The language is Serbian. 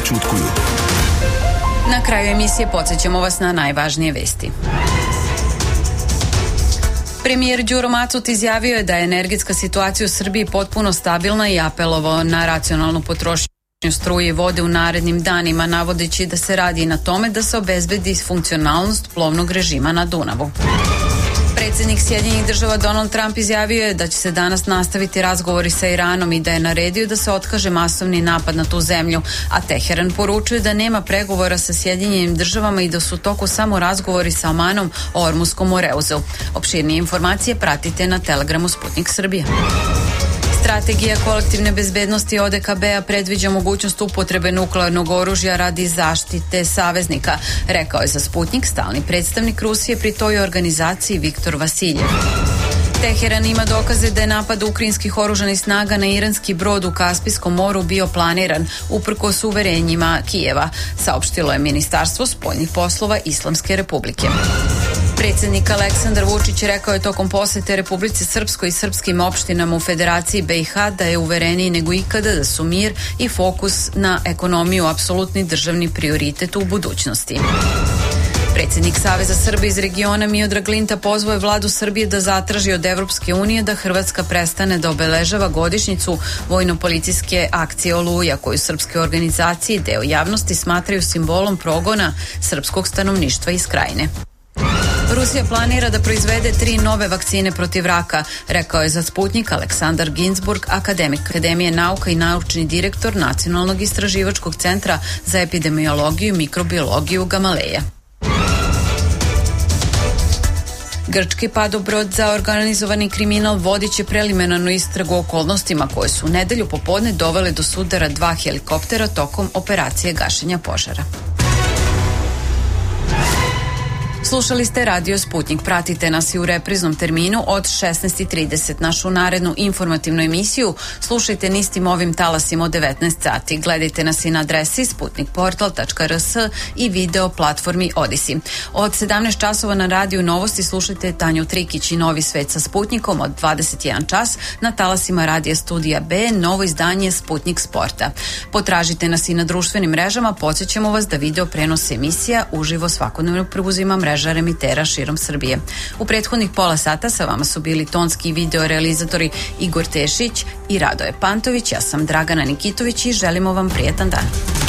prećutkuju. Na kraju emisije podsjećamo vas na najvažnije vesti. Premijer Đuro Macut izjavio je da je energetska situacija u Srbiji potpuno stabilna i apelovao na racionalnu potrošnju struje i vode u narednim danima, navodeći da se radi na tome da se obezbedi funkcionalnost plovnog režima na Dunavu. Predsjednik Sjedinjenih Država Donald Trump izjavio je da će se danas nastaviti razgovori sa Iranom i da je naredio da se otkaže masovni napad na tu zemlju, a Teheran poručuje da nema pregovora sa Sjedinjenim Državama i da su u toku samo razgovori sa Omanom o Ormuskom moreuzu. Opširnije informacije pratite na Telegramu Sputnik Srbija. Strategija kolektivne bezbednosti ODKB-a predviđa mogućnost upotrebe nuklearnog oružja radi zaštite saveznika, rekao je za Sputnik stalni predstavnik Rusije pri toj organizaciji Viktor Vasiljev. Teheran ima dokaze da je napad ukrajinskih oružanih snaga na iranski brod u Kaspijskom moru bio planiran, uprkos uverenjima Kijeva, saopštilo je Ministarstvo spoljnih poslova Islamske Republike. Predsjednik Aleksandar Vučić rekao je tokom posete Republici Srpskoj i srpskim opštinama u Federaciji BiH da je uvereniji nego ikada da su mir i fokus na ekonomiju apsolutni državni prioritet u budućnosti. Predsjednik Saveza Srba iz regiona Miodrag Linta pozvao je vladu Srbije da zatraži od Evropske unije da Hrvatska prestane da obeležava godišnjicu vojno-policijske akcije Oluja, koju srpske organizacije i deo javnosti smatraju simbolom progona srpskog stanovništva iz Krajine. Rusija planira da proizvede 3 nove vakcine protiv raka, rekao je za Sputnik Aleksandar Ginzburg, akademik Akademije nauka i naučni direktor Nacionalnog istraživačkog centra za epidemiologiju i mikrobiologiju Gamaleja. Grčki padobrod za organizovani kriminal vodit će preliminarnu istragu o okolnostima koje su u nedelju popodne dovele do sudara 2 helikoptera tokom operacije gašenja požara. Slušali ste Radio Sputnik. Pratite nas i u repriznom terminu od 16:30. Našu narednu informativnu emisiju slušajte na istim ovim talasima od 19 sati. Gledajte nas i na adresi sputnikportal.rs i video platformi Odisi. Od 17 časova na radiju Novosti slušajte Tanju Trikić i Novi svet sa Sputnikom od 21 čas na talasima Radija Studija B, novo izdanje Sputnik Sporta. Potražite nas i na društvenim mrežama, podsjećamo vas da video prenos emisija uživo svakodnevno preuzima mreža emitera širom Srbije. U prethodnih pola sata sa vama su bili tonski i video realizatori Igor Tešić i Radoje Pantović. Ja sam Dragana Nikitović i želimo vam prijetan dan.